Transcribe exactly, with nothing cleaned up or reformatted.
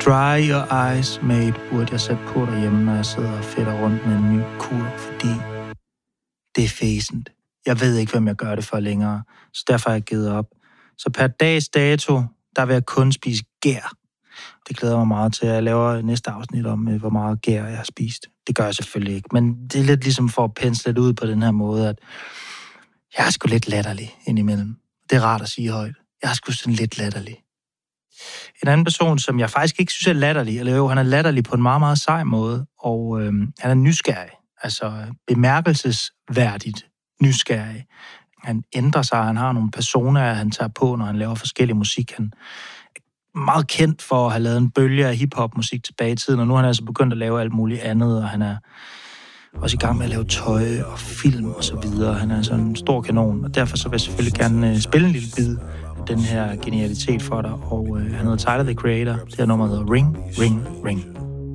Dry Your Eyes Mate burde jeg sætte på derhjemme, når jeg sidder og fedter rundt med en ny kur, fordi det er fæsent. Jeg ved ikke, hvem jeg gør det for længere, så derfor har jeg givet op. Så per dags dato, der vil jeg kun spise gær. Det glæder mig meget til. Jeg laver næste afsnit om, hvor meget gær jeg har spist. Det gør jeg selvfølgelig ikke, men det er lidt ligesom for at pensle lidt ud på den her måde, at jeg er sgu lidt latterlig indimellem. Det er rart at sige højt. Jeg er sgu sådan lidt latterlig. En anden person, som jeg faktisk ikke synes er latterlig, eller jo, han er latterlig på en meget, meget sej måde, og øh, han er nysgerrig, altså bemærkelsesværdigt nysgerrig. Han ændrer sig, han har nogle personer, han tager på, når han laver forskellig musik. Han er meget kendt for at have lavet en bølge af hiphop-musik tilbage i tiden, og nu har han altså begyndt at lave alt muligt andet, og han er også i gang med at lave tøj og film og så videre. Han er sådan en stor kanon, og derfor så vil jeg selvfølgelig gerne spille en lille bid af den her genialitet for dig, og øh, han hedder Tyler, the Creator. Det her nummer hedder Ring, Ring, Ring.